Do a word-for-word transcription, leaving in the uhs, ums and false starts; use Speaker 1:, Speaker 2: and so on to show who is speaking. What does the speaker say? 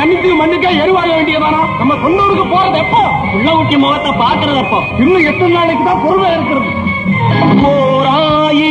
Speaker 1: மண்ணுக்கு மண்ணுக்கே எருவாக வேண்டியதானா? நம்ம சொன்னூருக்கு போறது எப்போ?
Speaker 2: உள்ள ஊட்டி முகத்தை பாக்குறது அப்போ.
Speaker 1: இன்னும் எத்தனை நாளைக்கு தான் பொறுமை இருக்கிறது?
Speaker 2: ஓராயிரம்